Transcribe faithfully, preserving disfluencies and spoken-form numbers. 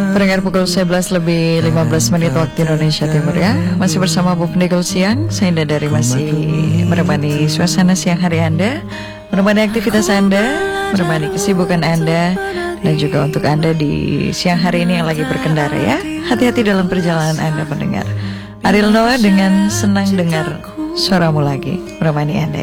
Pendengar pukul sebelas lebih lima belas menit waktu Indonesia Timur ya. Masih bersama Bu Pendekul Siang. Saya Indah dari masih menemani suasana siang hari Anda, menemani aktivitas Anda, menemani kesibukan Anda, dan juga untuk Anda di siang hari ini yang lagi berkendara ya. Hati-hati dalam perjalanan Anda pendengar. Ariel Noah dengan Senang Dengar Suaramu Lagi menemani Anda.